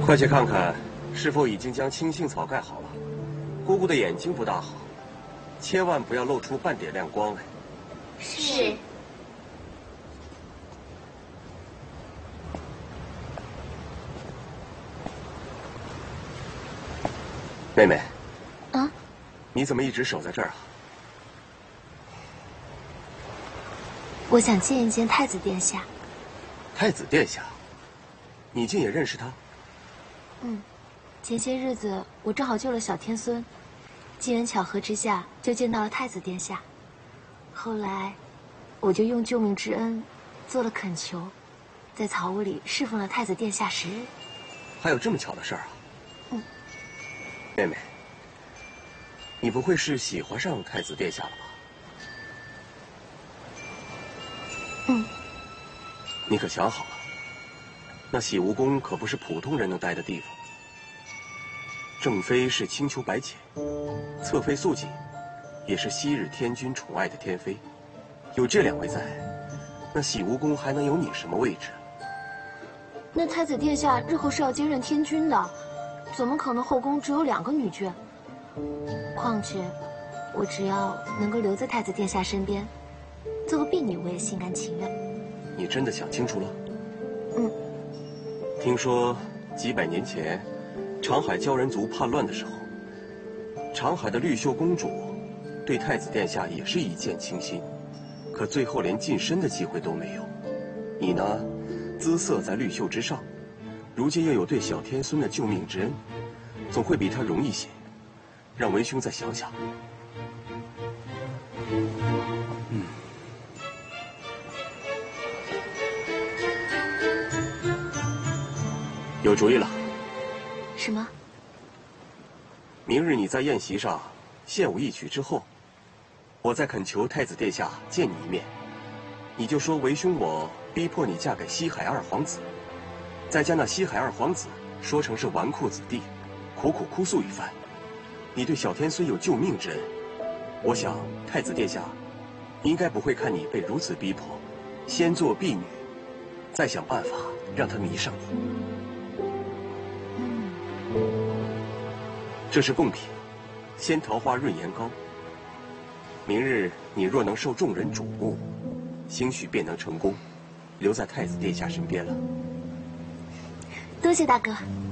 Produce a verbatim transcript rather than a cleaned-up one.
快去看看，是否已经将青杏草盖好了。姑姑的眼睛不大好，千万不要露出半点亮光来。 是。 妹妹。 啊？ 你怎么一直守在这儿啊？ 我想见一见太子殿下。 太子殿下？你竟也认识他？ 嗯，前些日子我正好救了小天孙，机缘巧合之下就见到了太子殿下。后来，我就用救命之恩做了恳求，在草屋里侍奉了太子殿下十日。 还有这么巧的事儿啊？ 嗯。 妹妹，你不会是喜欢上太子殿下了吧？ 嗯。 你可想好了？那洗梧宫可不是普通人能待的地方。正妃是青丘白浅，侧妃素锦也是昔日天君宠爱的天妃。有这两位在，那洗梧宫还能有你什么位置？ 那太子殿下日后是要接任天君的，怎么可能后宫只有两个女眷？况且，我只要能够留在太子殿下身边，做个婢女我也心甘情愿。 你真的想清楚了？ 嗯。 听说几百年前，长海鲛人族叛乱的时候，长海的绿袖公主对太子殿下也是一见倾心，可最后连近身的机会都没有。你呢，姿色在绿袖之上，如今又有对小天孙的救命之恩，总会比他容易些。让为兄再想想。嗯。有主意了。 什么？ 明日你在宴席上献舞一曲之后，我再恳求太子殿下见你一面，你就说为兄我逼迫你嫁给西海二皇子，再将那西海二皇子说成是纨绔子弟，苦苦哭诉一番。你对小天孙有救命之恩，我想太子殿下应该不会看你被如此逼迫，先做婢女，再想办法让他迷上你。这是贡品，仙桃花润颜膏。明日你若能受众人瞩目，兴许便能成功，留在太子殿下身边了。 多谢大哥。